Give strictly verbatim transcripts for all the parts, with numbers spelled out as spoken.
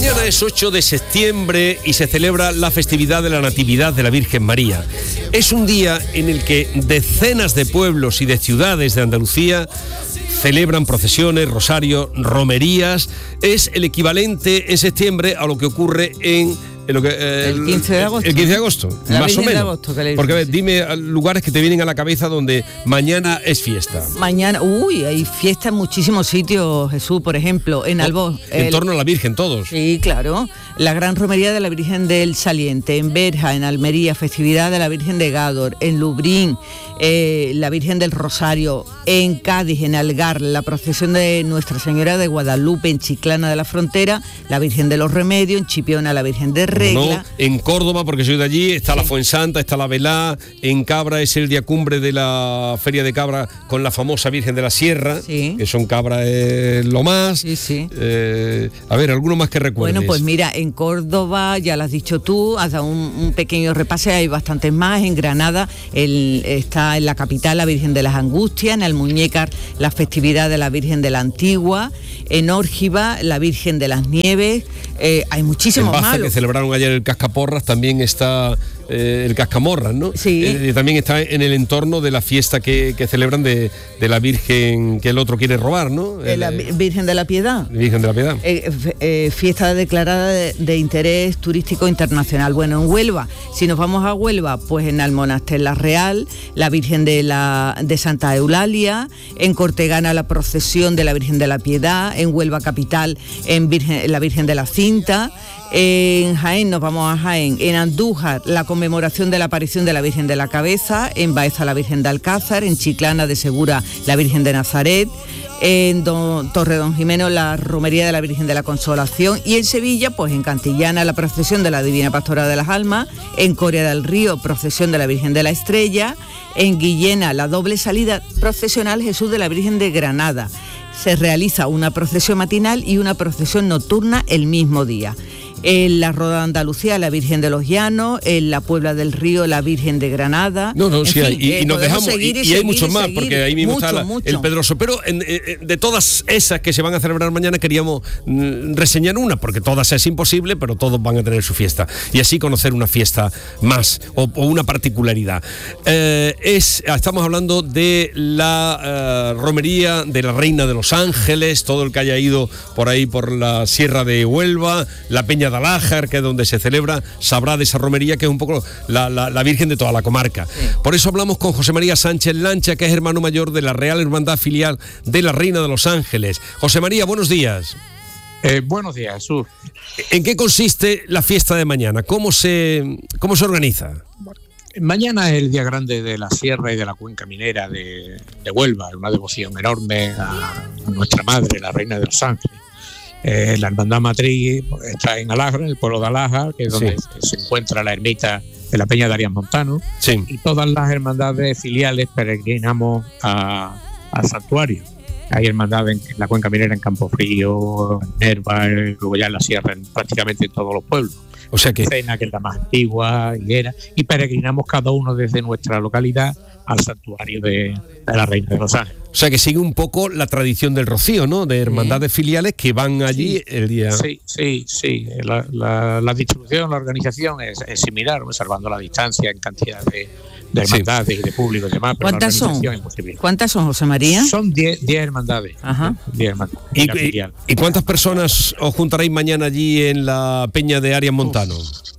Mañana es ocho de septiembre y se celebra la festividad de la Natividad de la Virgen María. Es un día en el que decenas de pueblos y de ciudades de Andalucía celebran procesiones, rosarios, romerías. Es el equivalente en septiembre a lo que ocurre en... En lo que, eh, el quince de agosto. El quince de agosto, la más o menos. De agosto, que le Porque a ver, dime lugares que te vienen a la cabeza donde mañana es fiesta. Mañana, uy, hay fiesta en muchísimos sitios, Jesús, por ejemplo, en Albó. En el, torno a la Virgen, todos. Sí, claro. La gran romería de la Virgen del Saliente, en Berja, en Almería, festividad de la Virgen de Gádor, en Lubrín, eh, la Virgen del Rosario, en Cádiz, en Algar, la procesión de Nuestra Señora de Guadalupe, en Chiclana de la Frontera, la Virgen de los Remedios, en Chipiona, la Virgen de Regla. No, en Córdoba, porque soy de allí, está sí. la Fuensanta, está la Velá, en Cabra es el día cumbre de la Feria de Cabra con la famosa Virgen de la Sierra, sí. que son Cabra es lo más. Sí, sí. Eh, a ver, alguno más que recuerdes. Bueno, pues mira, en Córdoba, ya lo has dicho tú, has dado un, un pequeño repase, hay bastantes más. En Granada el, está en la capital la Virgen de las Angustias, en Almuñécar la festividad de la Virgen de la Antigua, en Órgiva la Virgen de las Nieves, eh, hay muchísimos más. En Baza, que celebraron ayer el Cascaporras, también está eh, el Cascamorras, ¿no? Sí. Eh, también está en el entorno de la fiesta que, que celebran de, de la Virgen que el otro quiere robar, ¿no? Eh, la Virgen de la Piedad. Virgen de la Piedad. Eh, eh, fiesta declarada de, de interés turístico internacional. Bueno, en Huelva, si nos vamos a Huelva, pues en Almonaster la Real, la Virgen de, la, de Santa Eulalia, en Cortegana la procesión de la Virgen de la Piedad, en Huelva capital, en Virgen, la Virgen de la Cinta. En Jaén, nos vamos a Jaén, en Andújar la conmemoración de la aparición de la Virgen de la Cabeza, en Baeza la Virgen de Alcázar, en Chiclana de Segura la Virgen de Nazaret, en Don, Torredón Jimeno la romería de la Virgen de la Consolación, y en Sevilla, pues en Cantillana la procesión de la Divina Pastora de las Almas, en Coria del Río procesión de la Virgen de la Estrella, en Guillena la doble salida procesional Jesús de la Virgen de Granada. Se realiza una procesión matinal y una procesión nocturna el mismo día. En la Roda de Andalucía, la Virgen de los Llanos, en la Puebla del Río, la Virgen de Granada. No, no, en sí, fin, hay, y, eh, y nos dejamos, seguir, y, y, y hay seguir, muchos más, seguir, porque ahí mismo mucho, está la, mucho. el Pedroso. Pero en, eh, de todas esas que se van a celebrar mañana, queríamos mm, reseñar una, porque todas es imposible, pero todos van a tener su fiesta. Y así conocer una fiesta más, o, o una particularidad. Eh, es, estamos hablando de la eh, romería de la Reina de los Ángeles, todo el que haya ido por ahí, por la Sierra de Huelva, la Peña de Alájar, que es donde se celebra, sabrá de esa romería que es un poco la, la, la Virgen de toda la comarca. Sí. Por eso hablamos con José María Sánchez Lancha, que es hermano mayor de la Real Hermandad Filial de la Reina de los Ángeles. José María, buenos días. Eh, buenos días, Jesús. ¿En qué consiste la fiesta de mañana? ¿Cómo se, cómo se organiza? Mañana es el día grande de la Sierra y de la Cuenca Minera de, de Huelva, una devoción enorme a nuestra madre, la Reina de los Ángeles. Eh, la hermandad matriz está en Alájar, en el pueblo de Alájar, que es donde sí. se encuentra la ermita de la Peña de Arias Montano, sí. y todas las hermandades filiales peregrinamos a, al santuario. Hay hermandades en la Cuenca Minera, en Campofrío, en Nerva, luego ya en la Sierra, en prácticamente en todos los pueblos. O sea que Cena, que es la más antigua, Higuera, y peregrinamos cada uno desde nuestra localidad al santuario de, de la Reina de los Ángeles. O sea que sigue un poco la tradición del Rocío, ¿no? De hermandades sí. filiales que van allí sí. el día... Sí, sí, sí. La, la, la distribución, la organización es, es similar, observando la distancia en cantidad de, de hermandades sí. y de público y demás. Pero ¿Cuántas son? ¿Cuántas son, José María? Son diez hermandades. Ajá. diez hermandades. ¿Y, y, ¿Y cuántas personas os juntaréis mañana allí en la Peña de Arias Montano?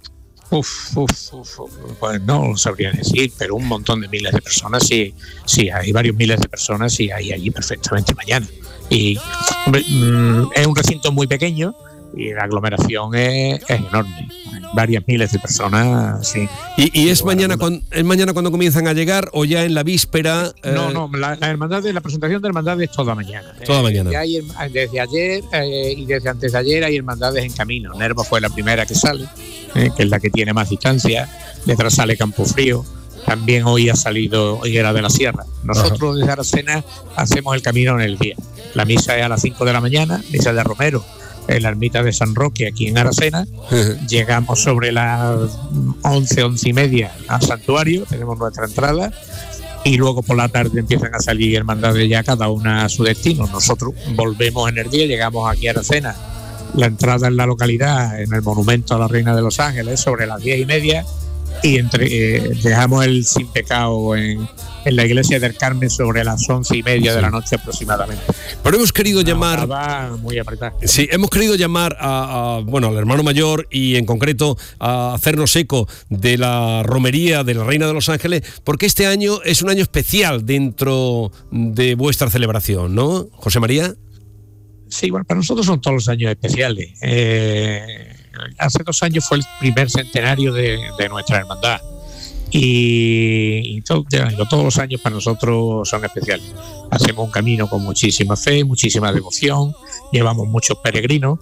Uf, uf, uf, uf, pues no sabría decir, pero un montón de miles de personas, sí, sí, hay varios miles de personas, sí, hay allí perfectamente mañana. Y hombre, mm, es un recinto muy pequeño y la aglomeración es, es enorme, varias miles de personas, sí. ¿Y, y es mañana cuando, es mañana cuando comienzan a llegar o ya en la víspera? Eh... No, no, la, la hermandad de la presentación de hermandades es toda mañana. Toda eh, mañana. Ya hay, desde ayer eh, y desde antes de ayer hay hermandades en camino. Nerva fue la primera que sale, eh, que es la que tiene más distancia. Detrás sale Campofrío. También hoy ha salido Higuera de la Sierra. Nosotros Ajá. desde Aracena hacemos el camino en el día. La misa es a las cinco de la mañana, misa de Romero, en la ermita de San Roque, aquí en Aracena. Uh-huh. Llegamos sobre las once, once y media al santuario, tenemos nuestra entrada, y luego por la tarde empiezan a salir hermandades ya cada una a su destino. Nosotros volvemos en el día, llegamos aquí a Aracena la entrada en la localidad, en el monumento a la Reina de los Ángeles, sobre las diez y media, y entre, eh, dejamos el Sin Pecado en, en la iglesia del Carmen sobre las once y media sí. de la noche aproximadamente. Pero hemos querido llamar... Estaba muy apretada. Sí, hemos querido llamar a, a, bueno, al hermano mayor y en concreto a hacernos eco de la romería de la Reina de los Ángeles, porque este año es un año especial dentro de vuestra celebración, ¿no, José María? Sí, bueno, para nosotros son todos los años especiales. Eh, hace dos años fue el primer centenario de, de nuestra hermandad y, y todo, ya digo, todos los años para nosotros son especiales. Hacemos un camino con muchísima fe, muchísima devoción, llevamos muchos peregrinos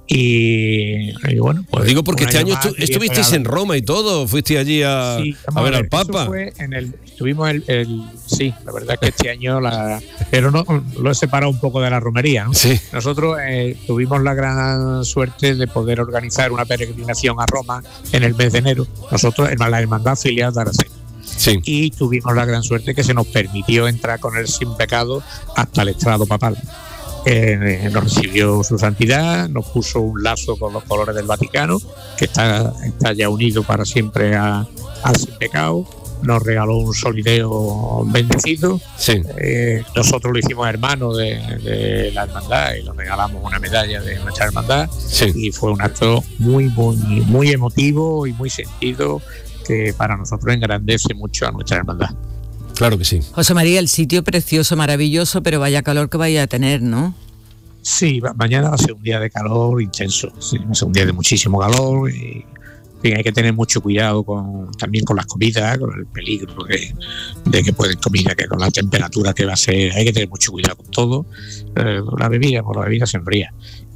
y, y bueno, pues... Lo digo porque este año estu- estuvisteis en Roma y todo, fuiste allí a, sí, a ver al Papa. Fue en el, estuvimos el, el... Sí, la verdad es que este año la... Pero no, lo he separado un poco de la romería, ¿no? Sí. Nosotros eh, tuvimos la gran suerte de poder organizar una peregrinación a Roma en el mes de enero. Nosotros, en la Hermandad Filial de Aracena. Sí. Y tuvimos la gran suerte que se nos permitió entrar con el Sin Pecado hasta el estrado papal. Eh, nos recibió su santidad, nos puso un lazo con los colores del Vaticano, que está, está ya unido para siempre a, al Sin Pecado, nos regaló un solideo bendecido, sí. eh, nosotros lo hicimos hermano de, de la hermandad y le regalamos una medalla de nuestra hermandad, sí. y fue un acto muy, muy, muy emotivo y muy sentido que para nosotros engrandece mucho a nuestra hermandad. Claro que sí. José María, el sitio precioso, maravilloso, pero vaya calor que vaya a tener, ¿no? Sí, mañana va a ser un día de calor intenso, sí, va a ser un día de muchísimo calor y en fin, hay que tener mucho cuidado con, también con las comidas, con el peligro de, de que pueden comida, que con la temperatura que va a ser, hay que tener mucho cuidado con todo. Eh, la bebida, por la bebida se enfría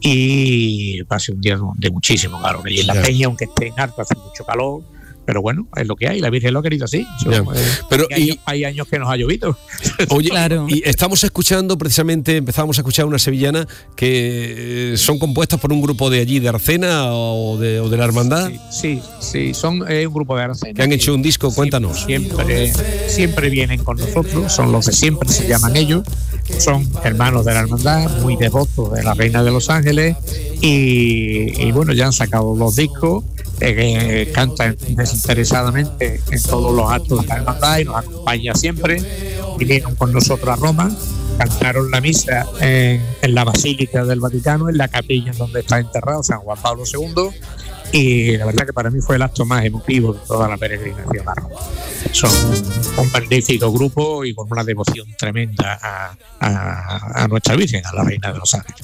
y va a ser un día de muchísimo calor. Y en la claro. Peña, aunque esté en alto, hace mucho calor. Pero bueno, es lo que hay, la Virgen lo ha querido así. So, eh, Pero, hay, y, años, hay años que nos ha llovido. Oye, claro. Y estamos escuchando, precisamente, empezamos a escuchar una sevillana que son compuestas por un grupo de allí, de Aracena o de, o de la Hermandad. Sí, sí, sí son eh, un grupo de Aracena. Que han hecho un disco, cuéntanos. Siempre, siempre vienen con nosotros, son los de siempre, se llaman ellos. Son hermanos de la Hermandad, muy devotos de la Reina de los Ángeles y, y bueno, ya han sacado los discos. Eh, cantan desinteresadamente en todos los actos de la hermandad y nos acompaña siempre. Vinieron con nosotros a Roma, cantaron la misa en, en la Basílica del Vaticano, en la capilla en donde está enterrado San Juan Pablo segundo, y la verdad que para mí fue el acto más emotivo de toda la peregrinación a Roma. Son un magnífico grupo y con una devoción tremenda a, a, a nuestra Virgen, a la Reina de los Ángeles.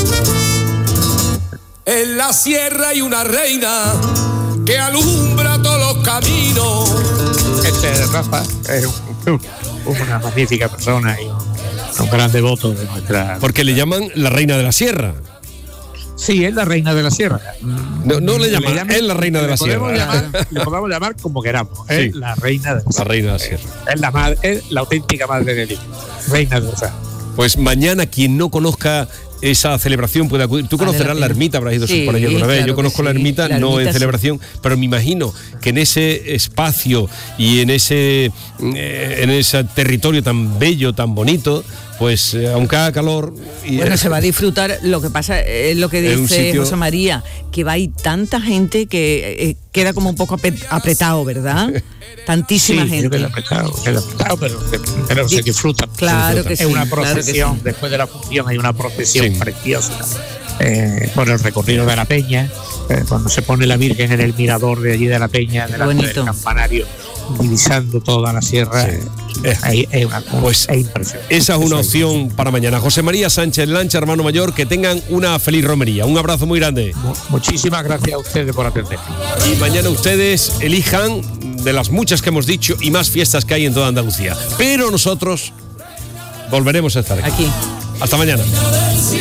En la sierra hay una reina que alumbra todos los caminos. Este Rafa es un, una magnífica persona y un, un gran devoto de nuestra... Porque le llaman la Reina de la Sierra. Sí, es la Reina de la Sierra. No, no le llaman, le llaman, es la Reina de la Sierra. Llamar, le podemos llamar como queramos. Sí. Es la Reina de la Sierra. La Reina de la Sierra. Es la, madre, es la auténtica madre de Dios. Reina de la Sierra. Pues mañana, quien no conozca esa celebración puede acudir. Tú conocerás la ermita, habrás ido sí, por allí alguna vez. Claro. Yo conozco la ermita, la no ermita en celebración, sí. Pero me imagino que en ese espacio y en ese eh, en ese territorio tan bello, tan bonito, pues eh, aunque haga calor... Y, bueno, eh, se va a disfrutar. Lo que pasa es lo que dice sitio... José María, que va a ir tanta gente que eh, queda como un poco apretado, ¿verdad? Tantísima sí, gente. Queda apretado, queda apretado, pero, pero se disfruta. Claro se disfruta. que sí. Es una procesión, claro que sí. Después de la función hay una procesión sí. preciosa eh, por el recorrido de la Peña, eh, cuando se pone la Virgen en el mirador de allí de la Peña, delante del campanario, divisando toda la sierra. Sí. Es, es, es una pues es impresionante. Esa es una opción para mañana. José María Sánchez Lancha, hermano mayor, que tengan una feliz romería. Un abrazo muy grande. Muchísimas gracias a ustedes por atender. Y mañana ustedes elijan de las muchas que hemos dicho y más fiestas que hay en toda Andalucía. Pero nosotros volveremos a estar aquí. aquí. Hasta mañana.